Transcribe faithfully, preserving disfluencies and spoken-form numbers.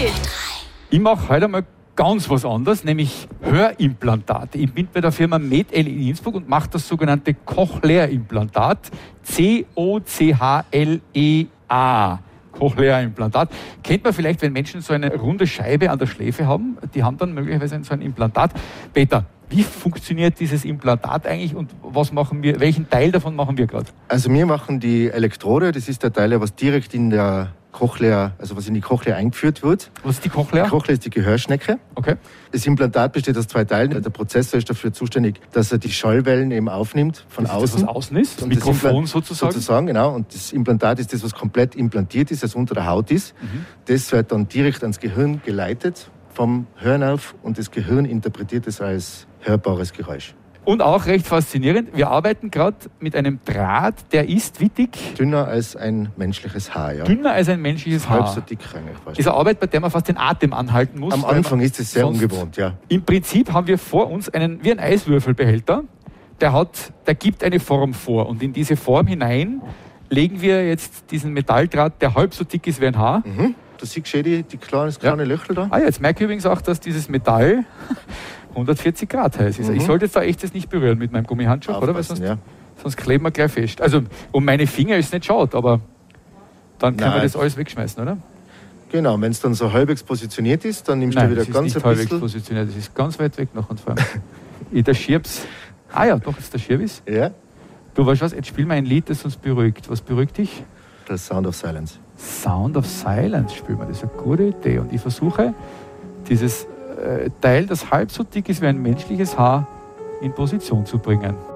Ich mache heute mal ganz was anderes, nämlich Hörimplantate. Ich bin bei der Firma MedL in Innsbruck und mache das sogenannte Cochlea-Implantat. C O C H L E A. Cochlea-Implantat. Kennt man vielleicht, wenn Menschen so eine runde Scheibe an der Schläfe haben, die haben dann möglicherweise so ein Implantat. Peter, wie funktioniert dieses Implantat eigentlich und was machen wir, welchen Teil davon machen wir gerade? Also wir machen die Elektrode, das ist der Teil, was direkt in der Cochlea, also was in die Cochlea eingeführt wird. Was ist die Cochlea? Die Cochlea ist die Gehörschnecke. Okay. Das Implantat besteht aus zwei Teilen. Der Prozessor ist dafür zuständig, dass er die Schallwellen eben aufnimmt von das außen. Das, was außen ist? Das und Mikrofon das sozusagen? Sozusagen, genau. Und das Implantat ist das, was komplett implantiert ist, also unter der Haut ist. Mhm. Das wird dann direkt ans Gehirn geleitet vom Hörnerv und das Gehirn interpretiert es als hörbares Geräusch. Und auch recht faszinierend, wir arbeiten gerade mit einem Draht, der ist wie dick? Dünner als ein menschliches Haar, ja. Dünner als ein menschliches Haar. Halb so dick eigentlich. Ist eine Arbeit, bei der man fast den Atem anhalten muss. Am Anfang ist es sehr ungewohnt, ja. Im Prinzip haben wir vor uns einen, wie ein Eiswürfelbehälter, der, hat, der gibt eine Form vor und in diese Form hinein legen wir jetzt diesen Metalldraht, der halb so dick ist wie ein Haar. Mhm. Du siehst schon die, die kleine, kleine ja. Löchel da. Ah, jetzt merke ich übrigens auch, dass dieses Metall hundertvierzig Grad heiß ist. Mhm. Ich sollte jetzt da echt das nicht berühren mit meinem Gummihandschuh, Aufpassen, oder? Weil sonst, ja. sonst kleben wir gleich fest. Also um meine Finger ist es nicht schade, aber dann können Nein. wir das alles wegschmeißen, oder? Genau, wenn es dann so halbwegs positioniert ist, dann nimmst Nein, du wieder das ganz ist nicht ein halbwegs bisschen... positioniert, das ist ganz weit weg noch und vor allem. Ich der Schirbs. Ah ja, doch, ist der Schirbis. Ja. Du weißt was, jetzt spiel mal ein Lied, das uns beruhigt. Was beruhigt dich? Das Sound of Silence. Sound of Silence spielen wir, das ist eine gute Idee. Und ich versuche, dieses äh, Teil, das halb so dick ist wie ein menschliches Haar, in Position zu bringen.